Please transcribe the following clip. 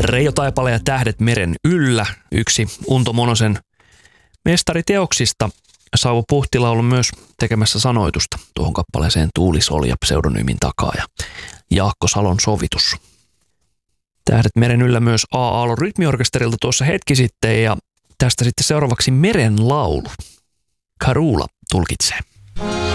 Reijo Taipale ja Tähdet meren yllä, yksi Unto Monosen mestariteoksista. Sauvo Puhtila on ollut myös tekemässä sanoitusta tuohon kappaleeseen Tuulisolja pseudonyymin takaa ja Jaakko Salon sovitus. Tähdet meren yllä myös A. Aallon rytmiorkesterilta tuossa hetki sitten ja tästä sitten seuraavaksi Meren laulu. Karula tulkitsee.